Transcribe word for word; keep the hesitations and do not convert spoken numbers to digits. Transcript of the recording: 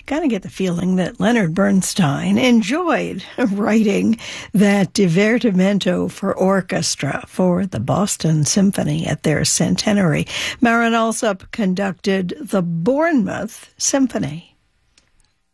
You kind of get the feeling that Leonard Bernstein enjoyed writing that divertimento for orchestra for the Boston Symphony at their centenary. Marin Alsop conducted the Bournemouth Symphony.